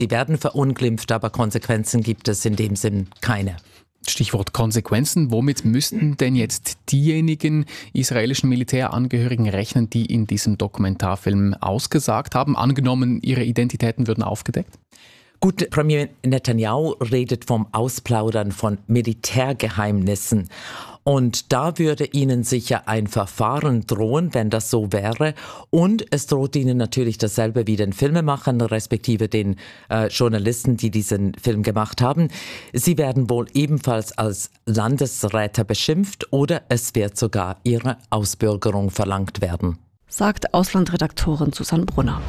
Die werden verunglimpft, aber Konsequenzen gibt es in dem Sinn keine. Stichwort Konsequenzen. Womit müssten denn jetzt diejenigen israelischen Militärangehörigen rechnen, die in diesem Dokumentarfilm ausgesagt haben? Angenommen, ihre Identitäten würden aufgedeckt? Gut, Premier Netanyahu redet vom Ausplaudern von Militärgeheimnissen. Und da würde ihnen sicher ein Verfahren drohen, wenn das so wäre. Und es droht ihnen natürlich dasselbe wie den Filmemachern, respektive den Journalisten, die diesen Film gemacht haben. Sie werden wohl ebenfalls als Landesräter beschimpft oder es wird sogar ihre Ausbürgerung verlangt werden. Sagt Auslandredaktorin Susanne Brunner.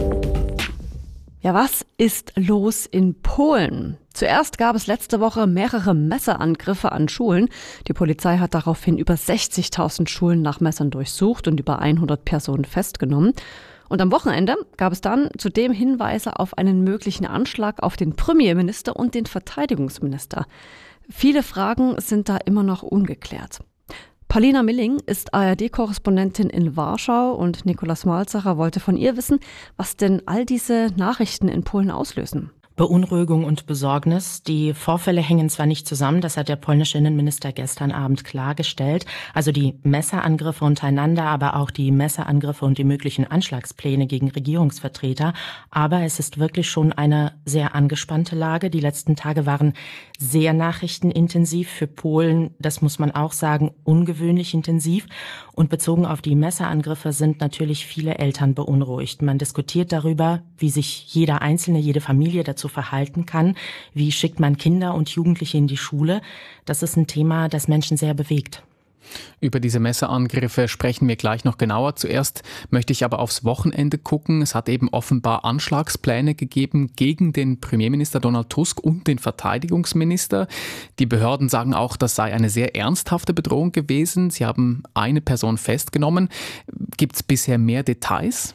Ja, was ist los in Polen? Zuerst gab es letzte Woche mehrere Messerangriffe an Schulen. Die Polizei hat daraufhin über 60.000 Schulen nach Messern durchsucht und über 100 Personen festgenommen. Und am Wochenende gab es dann zudem Hinweise auf einen möglichen Anschlag auf den Premierminister und den Verteidigungsminister. Viele Fragen sind da immer noch ungeklärt. Paulina Milling ist ARD-Korrespondentin in Warschau und Nikolaus Malzacher wollte von ihr wissen, was denn all diese Nachrichten in Polen auslösen. Beunruhigung und Besorgnis. Die Vorfälle hängen zwar nicht zusammen, das hat der polnische Innenminister gestern Abend klargestellt. Also die Messerangriffe untereinander, aber auch die Messerangriffe und die möglichen Anschlagspläne gegen Regierungsvertreter. Aber es ist wirklich schon eine sehr angespannte Lage. Die letzten Tage waren sehr nachrichtenintensiv für Polen. Das muss man auch sagen, ungewöhnlich intensiv. Und bezogen auf die Messerangriffe sind natürlich viele Eltern beunruhigt. Man diskutiert darüber, wie sich jeder Einzelne, jede Familie dazu verhalten kann. Wie schickt man Kinder und Jugendliche in die Schule? Das ist ein Thema, das Menschen sehr bewegt. Über diese Messerangriffe sprechen wir gleich noch genauer. Zuerst möchte ich aber aufs Wochenende gucken. Es hat eben offenbar Anschlagspläne gegeben gegen den Premierminister Donald Tusk und den Verteidigungsminister. Die Behörden sagen auch, das sei eine sehr ernsthafte Bedrohung gewesen. Sie haben eine Person festgenommen. Gibt es bisher mehr Details?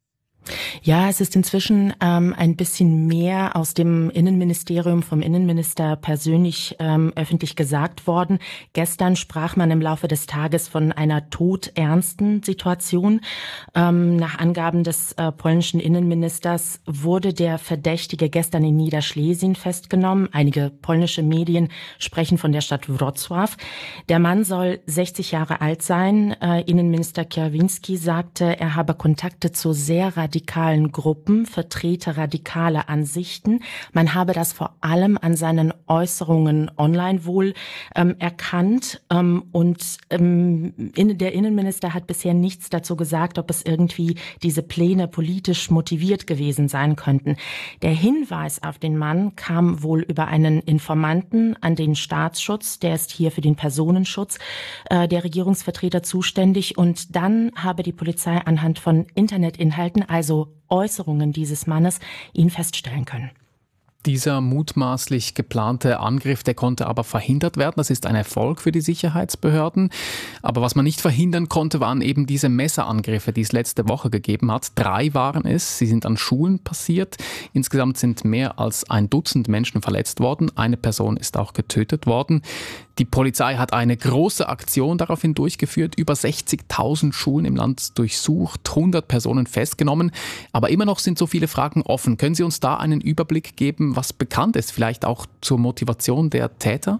Ja, es ist inzwischen ein bisschen mehr aus dem Innenministerium, vom Innenminister persönlich öffentlich gesagt worden. Gestern sprach man im Laufe des Tages von einer todernsten Situation. Nach Angaben des polnischen Innenministers wurde der Verdächtige gestern in Niederschlesien festgenommen. Einige polnische Medien sprechen von der Stadt Wrocław. Der Mann soll 60 Jahre alt sein. Innenminister Kierwiński sagte, er habe Kontakte zu sehr radikalen Gruppen, vertrete radikale Ansichten. Man habe das vor allem an seinen Äußerungen online wohl erkannt. Der Innenminister hat bisher nichts dazu gesagt, ob es irgendwie diese Pläne politisch motiviert gewesen sein könnten. Der Hinweis auf den Mann kam wohl über einen Informanten an den Staatsschutz. Der ist hier für den Personenschutz der Regierungsvertreter zuständig. Und dann habe die Polizei anhand von Internetinhalten, also Äußerungen dieses Mannes, ihn feststellen können. Dieser mutmaßlich geplante Angriff, der konnte aber verhindert werden. Das ist ein Erfolg für die Sicherheitsbehörden. Aber was man nicht verhindern konnte, waren eben diese Messerangriffe, die es letzte Woche gegeben hat. 3 waren es. Sie sind an Schulen passiert. Insgesamt sind mehr als 1 Dutzend Menschen verletzt worden. Eine Person ist auch getötet worden. Die Polizei hat eine große Aktion daraufhin durchgeführt, über 60.000 Schulen im Land durchsucht, 100 Personen festgenommen. Aber immer noch sind so viele Fragen offen. Können Sie uns da einen Überblick geben, was bekannt ist, vielleicht auch zur Motivation der Täter?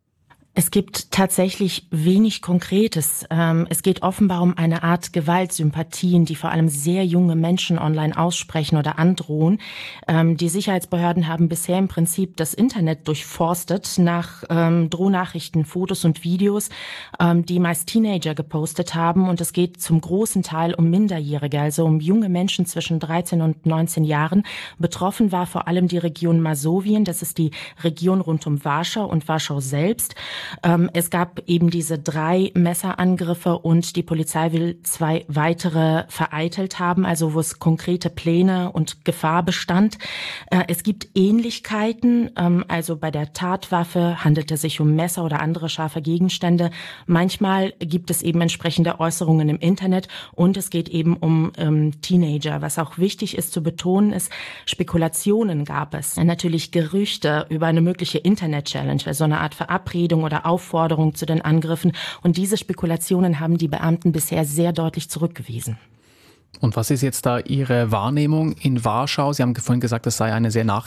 Es gibt tatsächlich wenig Konkretes. Es geht offenbar um eine Art Gewaltsympathien, die vor allem sehr junge Menschen online aussprechen oder androhen. Die Sicherheitsbehörden haben bisher im Prinzip das Internet durchforstet nach Drohnachrichten, Fotos und Videos, die meist Teenager gepostet haben. Und es geht zum großen Teil um Minderjährige, also um junge Menschen zwischen 13 und 19 Jahren. Betroffen war vor allem die Region Masowien, das ist die Region rund um Warschau und Warschau selbst. Es gab eben diese 3 Messerangriffe und die Polizei will 2 weitere vereitelt haben, also wo es konkrete Pläne und Gefahr bestand. Es gibt Ähnlichkeiten, also bei der Tatwaffe handelt es sich um Messer oder andere scharfe Gegenstände. Manchmal gibt es eben entsprechende Äußerungen im Internet und es geht eben um Teenager. Was auch wichtig ist zu betonen, ist, Spekulationen gab es. Natürlich Gerüchte über eine mögliche Internet-Challenge, also eine Art Verabredung oder Aufforderung zu den Angriffen. Und diese Spekulationen haben die Beamten bisher sehr deutlich zurückgewiesen. Und was ist jetzt da Ihre Wahrnehmung in Warschau? Sie haben vorhin gesagt, das sei eine sehr